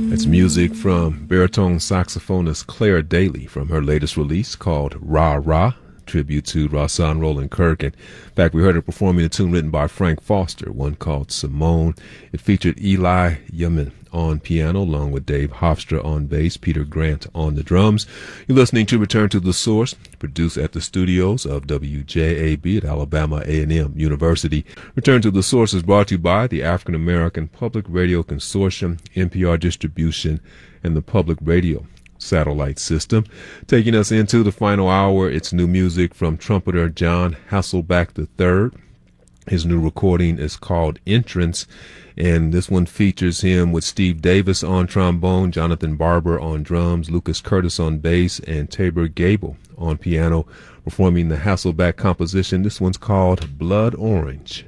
It's music from baritone saxophonist Claire Daly from her latest release called Rah Rah, tribute to Rahsaan Roland Kirk. And in fact, we heard her performing a tune written by Frank Foster, one called Simone. It featured Eli Yemen on piano, along with Dave Hofstra on bass, Peter Grant on the drums. You're listening to Return to the Source, produced at the studios of WJAB at Alabama A&M University. Return to the Source is brought to you by the African American Public Radio Consortium, NPR Distribution, and the Public Radio Satellite System. Taking us into the final hour, it's new music from trumpeter John Hasselback III. His new recording is called Entrance, and this one features him with Steve Davis on trombone, Jonathan Barber on drums, Lucas Curtis on bass, and Tabor Gable on piano, performing the Hasselback composition. This one's called Blood Orange.